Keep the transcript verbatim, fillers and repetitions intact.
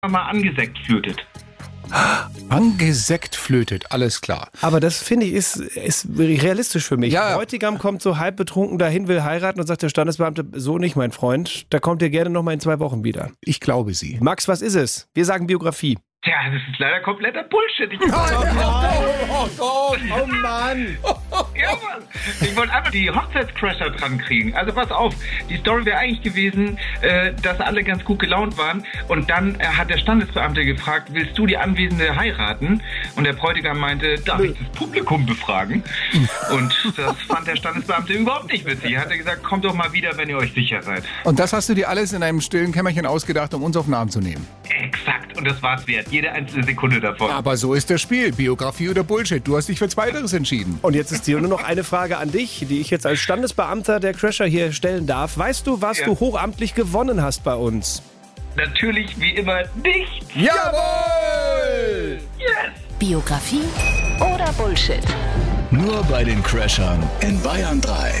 mal angeseckt flötet. Angeseckt flötet, alles klar. Aber das, finde ich, ist, ist realistisch für mich. Ja. Bräutigam kommt so halb betrunken dahin, will heiraten und sagt der Standesbeamte, so nicht, mein Freund, da kommt ihr gerne noch mal in zwei Wochen wieder. Ich glaube Sie. Max, was ist es? Wir sagen Biografie. Tja, das ist leider kompletter Bullshit. Ich Oh Gott, Oh Mann! Ja, Mann. Ich wollte einfach die Hochzeitscrasher dran kriegen. Also pass auf, die Story wäre eigentlich gewesen, äh, dass alle ganz gut gelaunt waren. Und dann äh, hat der Standesbeamte gefragt, willst du die Anwesende heiraten? Und der Bräutigam meinte, darf ich das Publikum befragen? Und das fand der Standesbeamte überhaupt nicht witzig. Er hat gesagt, kommt doch mal wieder, wenn ihr euch sicher seid. Und das hast du dir alles in einem stillen Kämmerchen ausgedacht, um uns auf den Arm zu nehmen. Exakt. Und das war's wert. Jede einzelne Sekunde davon. Aber so ist das Spiel. Biografie oder Bullshit. Du hast dich für Zweiteres entschieden. Und jetzt ist hier nur noch eine Frage an dich, die ich jetzt als Standesbeamter der Crasher hier stellen darf. Weißt du, was Ja. du hochamtlich gewonnen hast bei uns? Natürlich, wie immer, nicht. Jawohl! Yes! Biografie oder Bullshit? Nur bei den Crashern in Bayern drei.